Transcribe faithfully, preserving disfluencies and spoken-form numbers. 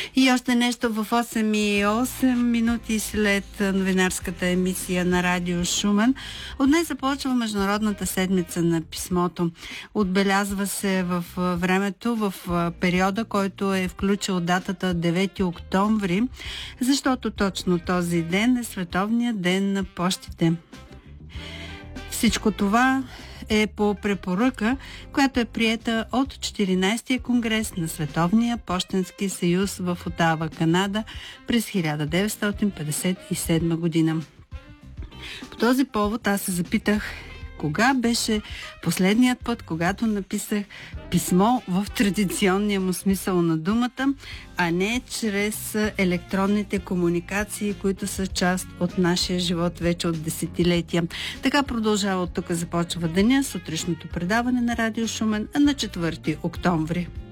И още нещо в осем и осем минути след новинарската емисия на Радио Шумен. От днес започва Международната седмица на писмото. Отбелязва се в времето, в периода, който е включил датата девети октомври, защото точно този ден е Световният ден на пощите. Всичко това е по препоръка, която е приета от четиринайсетия конгрес на Световния пощенски съюз в Отава, Канада през хиляда деветстотин петдесет и седма година. По този повод аз се запитах кога беше последният път, когато написах писмо в традиционния му смисъл на думата, а не чрез електронните комуникации, които са част от нашия живот вече от десетилетия. Така продължава от тук започва деня, сутрешното предаване на Радио Шумен на четвърти октомври.